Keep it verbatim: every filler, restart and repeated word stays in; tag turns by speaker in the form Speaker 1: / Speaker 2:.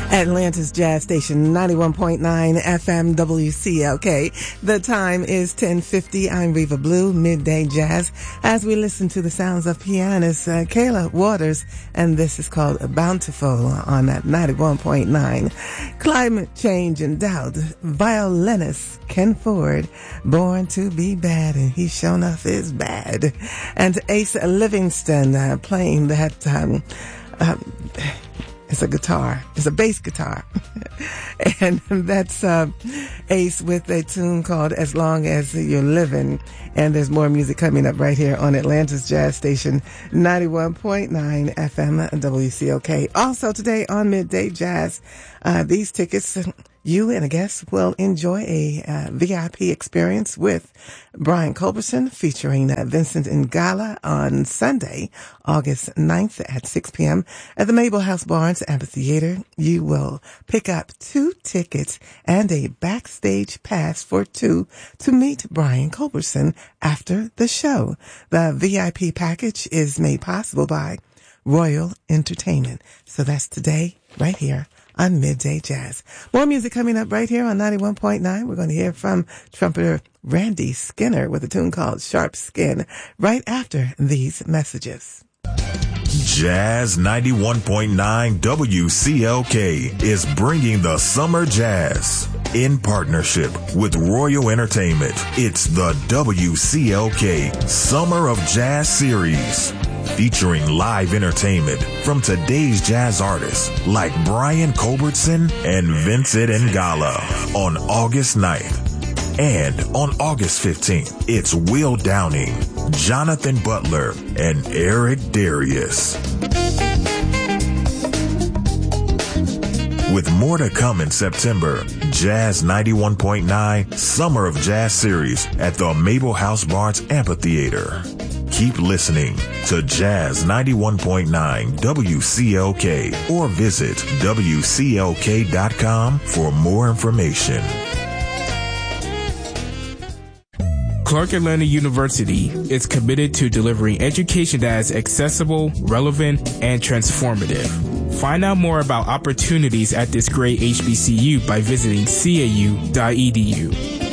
Speaker 1: Atlanta's Jazz Station, ninety-one point nine F M W C L K. The time is ten fifty. I'm Reva Blue, Midday Jazz, as we listen to the sounds of pianist uh, Kayla Waters, and this is called Bountiful on that ninety-one point nine. Climate change and doubt. Violinist Ken Ford, born to be bad, and he sure enough is bad. And Ace Livingston uh, playing that... Um, um, It's a guitar. It's a bass guitar. And that's uh, Ace with a tune called As Long As You're Living. And there's more music coming up right here on Atlanta's Jazz Station, ninety-one point nine F M W C L K. Also today on Midday Jazz, uh, these tickets, you and a guest will enjoy a uh, V I P experience with Brian Culberson featuring uh, Vincent Ingala on Sunday, August ninth at six p.m. at the Mabel House Barnes Amphitheater. You will pick up two tickets and a backstage pass for two to meet Brian Culberson after the show. The V I P package is made possible by Royal Entertainment. So that's today, right here on Midday Jazz. More music coming up right here on ninety-one point nine. We're going to hear from trumpeter Randy Skinner with a tune called Sharp Skin right after these messages.
Speaker 2: Jazz ninety-one point nine W C L K is bringing the summer jazz in partnership with Royal Entertainment. It's the W C L K Summer of Jazz Series, featuring live entertainment from today's jazz artists like Brian Culberson and Vincent Ingala on August ninth. And on August fifteenth, it's Will Downing, Jonathan Butler, and Eric Darius. With more to come in September, Jazz ninety-one point nine Summer of Jazz Series at the Mabel House Barnes Amphitheater. Keep listening to Jazz ninety-one point nine W C L K or visit W C L K dot com for more information.
Speaker 3: Clark Atlanta University is committed to delivering education that is accessible, relevant, and transformative. Find out more about opportunities at this great H B C U by visiting C A U dot E D U.